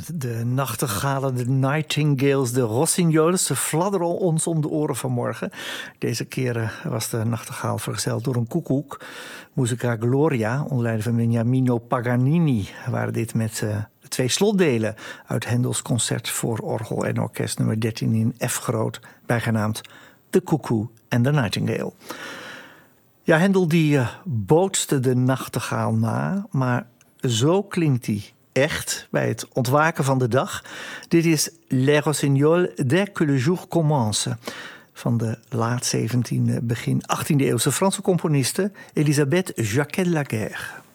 De nachtegalen, de nightingales, de rossignols, ze fladderen ons om de oren vanmorgen. Deze keer was de nachtegaal vergezeld door een koekoek. Musica Gloria, onder leiding van Beniamino Paganini, waren dit met de twee slotdelen uit Hendels concert voor orgel en orkest nummer 13 in F groot, bijgenaamd The Cuckoo and the Nightingale. Ja, Hendel die bootste de nachtegaal na, maar zo klinkt hij echt bij het ontwaken van de dag. Dit is Les Rossignols dès que le jour commence van de laat 17e, begin 18e eeuwse Franse componiste Elisabeth Jacquet-Laguerre.